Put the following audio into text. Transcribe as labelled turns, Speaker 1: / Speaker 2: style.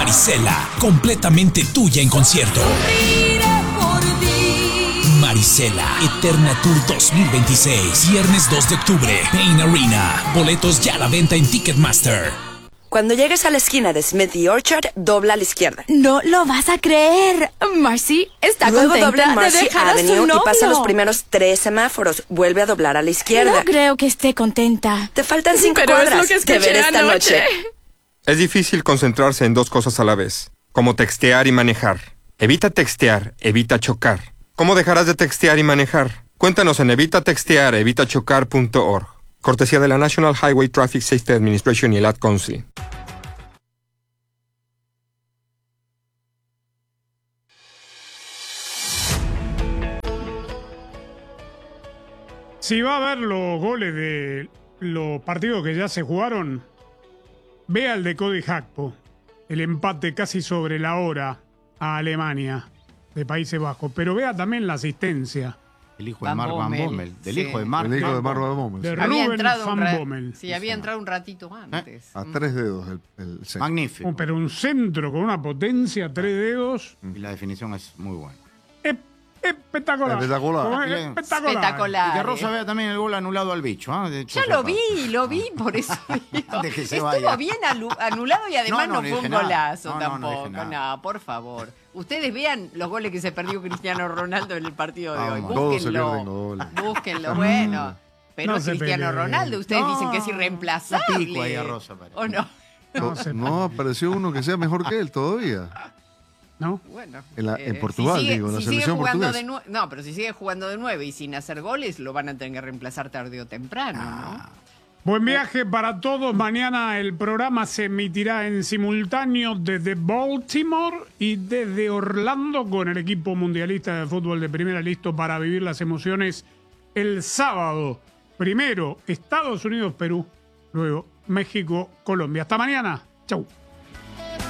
Speaker 1: Marisela, completamente tuya en concierto. Marisela, Eterna Tour 2026, viernes 2 de octubre, Pain Arena. Boletos ya a la venta en Ticketmaster.
Speaker 2: Cuando llegues a la esquina de Smith y Orchard, dobla a la izquierda.
Speaker 3: No lo vas a creer. Marcy está
Speaker 2: Luego
Speaker 3: contenta
Speaker 2: dobla en Marcy
Speaker 3: de dejar a su
Speaker 2: Avenue
Speaker 3: novio.
Speaker 2: y pasa los primeros 3 semáforos. Vuelve a doblar a la izquierda.
Speaker 3: No creo que esté contenta.
Speaker 2: Te faltan 5
Speaker 3: Pero
Speaker 2: cuadras.
Speaker 3: es lo que escuché
Speaker 2: de ver esta
Speaker 3: anoche.
Speaker 2: noche.
Speaker 4: Es difícil concentrarse en dos cosas a la vez, como textear y manejar. Evita textear, evita chocar. ¿Cómo dejarás de textear y manejar? Cuéntanos en evitatextear.evitachocar.org. Cortesía de la National Highway Traffic Safety Administration y el Ad Council.
Speaker 5: Si va a ver los goles de los partidos que ya se jugaron, vea el de Cody Gakpo, el empate casi sobre la hora a Alemania de Países Bajos, pero vea también la asistencia
Speaker 6: El hijo de Mark Van Bommel. Del hijo de Mark
Speaker 7: El hijo de
Speaker 6: Van
Speaker 7: Mark
Speaker 6: Bommel.
Speaker 7: Van Bommel.
Speaker 5: de
Speaker 7: Sí.
Speaker 8: Había
Speaker 5: Ruben
Speaker 8: entrado
Speaker 5: van Bommel.
Speaker 8: Sí, había entrado un ratito antes.
Speaker 7: A 3 dedos el centro.
Speaker 6: Magnífico.
Speaker 5: Pero un centro con una potencia, 3 dedos,
Speaker 6: Y la definición es muy buena.
Speaker 5: espectacular.
Speaker 7: Espectacular.
Speaker 5: Espectacular.
Speaker 8: Espectacular.
Speaker 6: Y que Rosa vea también el gol anulado al bicho. De hecho,
Speaker 8: Ya lo vi, por eso digo.
Speaker 6: Antes que se
Speaker 8: Estuvo
Speaker 6: vaya.
Speaker 8: bien anulado y además no,
Speaker 6: No
Speaker 8: fue
Speaker 6: dije
Speaker 8: un
Speaker 6: nada.
Speaker 8: golazo
Speaker 6: No
Speaker 8: tampoco.
Speaker 6: dije nada.
Speaker 8: No, por favor. Ustedes vean los goles que se perdió Cristiano Ronaldo en el partido de hoy.
Speaker 7: Todos se pierden
Speaker 8: Búsquenlo.
Speaker 7: goles.
Speaker 8: Búsquenlo, bueno. Pero
Speaker 5: No se
Speaker 8: Cristiano
Speaker 5: peleen.
Speaker 8: Ronaldo, ustedes
Speaker 6: No,
Speaker 8: dicen que es irreemplazable.
Speaker 6: pico ahí a Rosa, parece.
Speaker 8: ¿O no?
Speaker 7: No apareció uno que sea mejor que él todavía.
Speaker 5: ¿No?
Speaker 8: Bueno,
Speaker 7: En Portugal, digo, en la selección
Speaker 8: jugando
Speaker 7: portuguesa.
Speaker 8: no, pero si sigue jugando de 9 y sin hacer goles, lo van a tener que reemplazar tarde o temprano, ¿no?
Speaker 5: Buen viaje para todos. Mañana el programa se emitirá en simultáneo desde Baltimore y desde Orlando con el equipo mundialista de fútbol de primera listo para vivir las emociones el sábado. Primero Estados Unidos, Perú, luego México, Colombia. Hasta mañana. Chau.